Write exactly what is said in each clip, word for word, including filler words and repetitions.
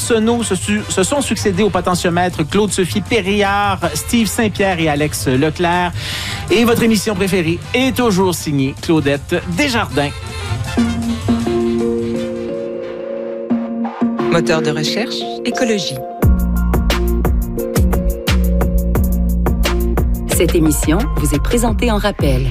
Arsenault se, su- se sont succédés au potentiomètre Claude-Sophie Périllard, Steve Saint-Pierre et Alex Leclerc. Et votre émission préférée est toujours signée Claudette Desjardins. Moteur de recherche, écologie. Cette émission vous est présentée en rappel.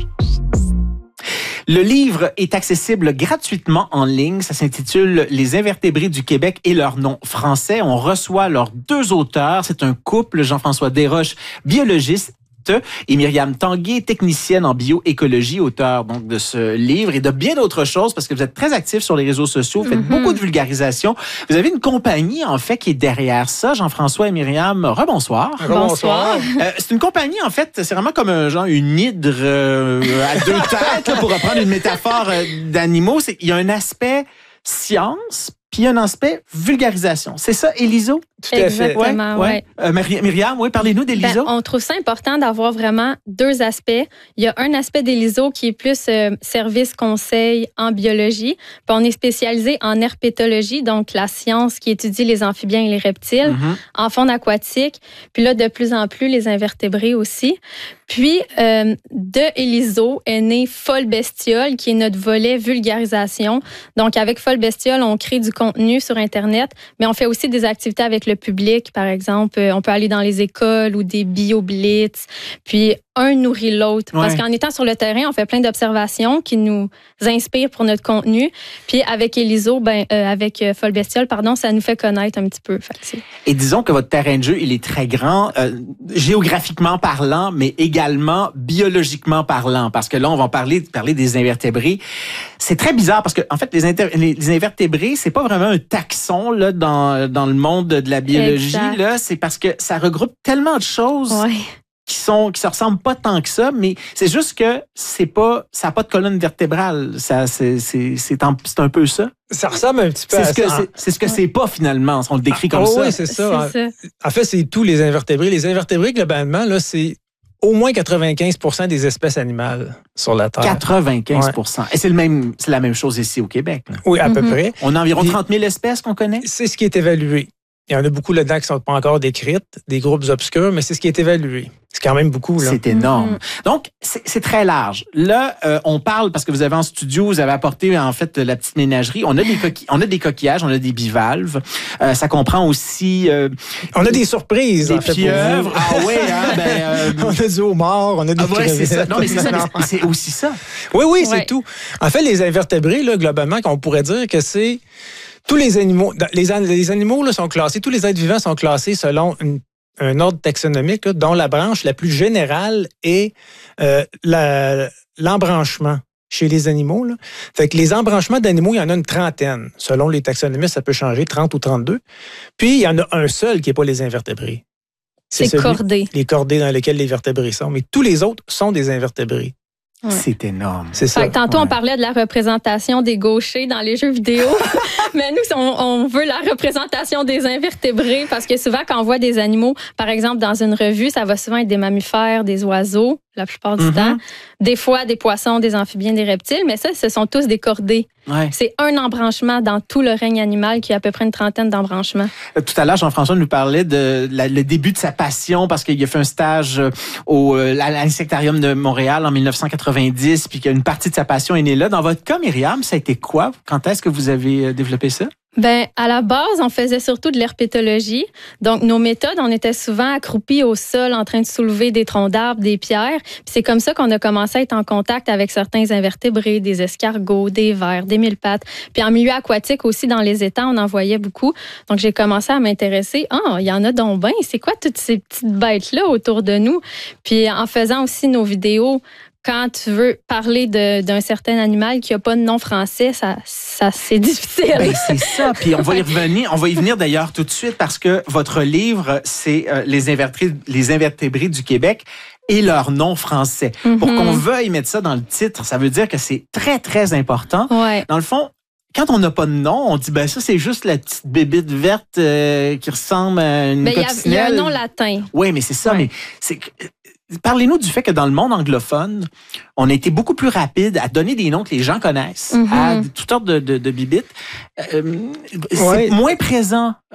Le livre est accessible gratuitement en ligne. Ça s'intitule « Les invertébrés du Québec et leurs noms français ». On reçoit leurs deux auteurs. C'est un couple, Jean-François Desroches, biologiste, et Myriam Tanguay, technicienne en bioécologie, auteur donc de ce livre et de bien d'autres choses parce que vous êtes très actifs sur les réseaux sociaux, vous faites mm-hmm. beaucoup de vulgarisation. Vous avez une compagnie en fait qui est derrière ça, Jean-François et Myriam. Rebonsoir. Bonsoir. Euh, c'est une compagnie en fait, c'est vraiment comme un genre une hydre euh, à deux têtes là, pour reprendre une métaphore euh, d'animaux. C'est, il y a un aspect science. Puis il y a un aspect vulgarisation. C'est ça, Éliso? Tout à fait. Exactement, oui. Ouais. Euh, Myriam, oui, parlez-nous d'Éliso. Ben, on trouve ça important d'avoir vraiment deux aspects. Il y a un aspect d'Éliso qui est plus euh, service conseil en biologie. Puis on est spécialisé en herpétologie, donc la science qui étudie les amphibiens et les reptiles, mm-hmm. en faune aquatique. Puis là, de plus en plus, les invertébrés aussi. Puis, euh, de Éliso est né Folle Bestiole, qui est notre volet vulgarisation. Donc, avec Folle Bestiole, on crée du contenu sur Internet, mais on fait aussi des activités avec le public. Par exemple, on peut aller dans les écoles ou des bio-blitz. Puis, un nourrit l'autre. Ouais. Parce qu'en étant sur le terrain, on fait plein d'observations qui nous inspirent pour notre contenu. Puis, avec Éliso, ben, euh, avec Folle Bestiole, pardon, ça nous fait connaître un petit peu. Fait, Et disons que votre terrain de jeu, il est très grand, euh, géographiquement parlant, mais également biologiquement parlant. Parce que là, on va parler, parler des invertébrés. C'est très bizarre parce que, en fait, les, inter- les, les invertébrés, c'est pas vraiment un taxon là, dans, dans le monde de la biologie. Là, c'est parce que ça regroupe tellement de choses. Ouais. qui sont qui se ressemblent pas tant que ça, mais c'est juste que c'est pas ça a pas de colonne vertébrale. Ça c'est c'est c'est un, c'est un peu ça. Ça ressemble un petit peu c'est à ce que ça. C'est, c'est ce que ouais. c'est pas finalement. On le décrit ah, comme oh, ça. Oui, c'est ça. C'est en, ça. En fait, c'est tous les invertébrés. Les invertébrés globalement là, c'est au moins quatre-vingt-quinze pour cent des espèces animales sur la Terre. quatre-vingt-quinze pour cent. Ouais. Et c'est le même c'est la même chose ici au Québec. Là. Oui, à mm-hmm. peu près. On a environ Puis, trente mille espèces qu'on connaît. C'est ce qui est évalué. Il y en a beaucoup là-dedans qui ne sont pas encore décrites, des groupes obscurs, mais c'est ce qui est évalué. C'est quand même beaucoup. Là. C'est énorme. Mm-hmm. Donc, c'est, c'est très large. Là, euh, on parle, parce que vous avez en studio, vous avez apporté en fait la petite ménagerie. On a des, coqui- on a des coquillages, on a des bivalves. Euh, ça comprend aussi... Euh, on a des surprises, des en fait, pieuvres. pour vous. Ah oui, hein, ben, euh... on a du homard, on a des ah ouais, c'est ça. Non, mais c'est ça, mais c'est aussi ça. Oui, oui, c'est ouais. tout. En fait, les invertébrés, là, globalement, on pourrait dire que c'est... Tous les animaux, les, les animaux là, sont classés, tous les êtres vivants sont classés selon une, un ordre taxonomique là, dont la branche la plus générale est euh, la, l'embranchement chez les animaux. Là. Fait que les embranchements d'animaux, il y en a une trentaine. Selon les taxonomistes, ça peut changer, trente ou trente-deux. Puis, il y en a un seul qui n'est pas les invertébrés. C'est, c'est celui, cordés. Les cordés dans lesquels les vertébrés sont. Mais tous les autres sont des invertébrés. Ouais. C'est énorme. C'est ça. Fait que tantôt, ouais. on parlait de la représentation des gauchers dans les jeux vidéo. Mais nous, on, on veut la représentation des invertébrés parce que souvent, quand on voit des animaux, par exemple, dans une revue, ça va souvent être des mammifères, des oiseaux, la plupart du mm-hmm. temps. Des fois, des poissons, des amphibiens, des reptiles. Mais ça, ce sont tous des cordés. Ouais. C'est un embranchement dans tout le règne animal qui a à peu près une trentaine d'embranchements. Tout à l'heure, Jean-François nous parlait de la, le début de sa passion parce qu'il a fait un stage au, à l'Insectarium de Montréal en dix-neuf cent quatre-vingt-dix puis qu'une partie de sa passion est née là. Dans votre cas, Myriam, ça a été quoi? Quand est-ce que vous avez développé ça? Ben, à la base, on faisait surtout de l'herpétologie. Donc, nos méthodes, on était souvent accroupis au sol en train de soulever des troncs d'arbres, des pierres. Puis c'est comme ça qu'on a commencé à être en contact avec certains invertébrés, des escargots, des vers, des mille-pattes. Puis en milieu aquatique aussi, dans les étangs, on en voyait beaucoup. Donc, j'ai commencé à m'intéresser. Ah, oh, il y en a donc bien. C'est quoi toutes ces petites bêtes-là autour de nous? Puis en faisant aussi nos vidéos, quand tu veux parler de, d'un certain animal qui n'a pas de nom français, ça, ça c'est difficile. Ben, c'est ça. Puis on va y revenir. On va y venir d'ailleurs tout de suite parce que votre livre, c'est euh, les, invertébrés, les invertébrés du Québec et leur nom français. Mm-hmm. Pour qu'on veuille mettre ça dans le titre, ça veut dire que c'est très, très important. Ouais. Dans le fond, quand on n'a pas de nom, on dit ben ça c'est juste la petite bébite verte euh, qui ressemble à une ben, coccinelle. Il y a un nom latin. Oui, mais c'est ça. Ouais. Mais c'est parlez-nous du fait que dans le monde anglophone, on a été beaucoup plus rapide à donner des noms que les gens connaissent mm-hmm. à toutes sortes de, de, de bibites. Euh, c'est ouais. moins présent